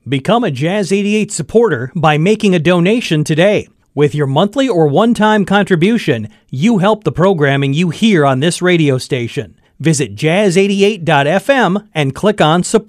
Become a Jazz 88 supporter by making a donation today. With your monthly or one-time contribution, you help the programming you hear on this radio station. Visit jazz88.fm and click on support.